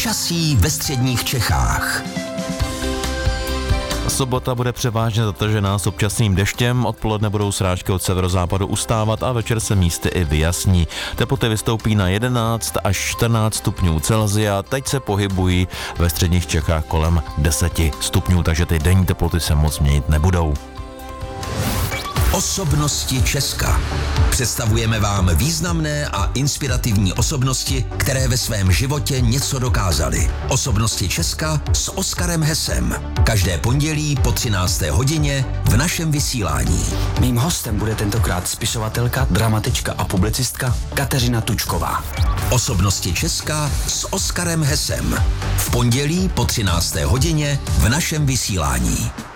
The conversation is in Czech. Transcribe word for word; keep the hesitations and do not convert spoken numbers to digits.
Počasí ve středních Čechách. Sobota bude převážně zatažená s občasným deštěm, odpoledne budou srážky od severozápadu ustávat a večer se místy i vyjasní. Teploty vystoupí na jedenáct až čtrnáct stupňů Celsia, teď se pohybují ve středních Čechách kolem deset stupňů, takže ty denní teploty se moc měnit nebudou. Osobnosti Česka. Představujeme vám významné a inspirativní osobnosti, které ve svém životě něco dokázaly. Osobnosti Česka s Oskarem Hesem. Každé pondělí po třinácté hodině v našem vysílání. Mým hostem bude tentokrát spisovatelka, dramatička a publicistka Kateřina Tučková. Osobnosti Česka s Oskarem Hesem. V pondělí po třinácté hodině v našem vysílání.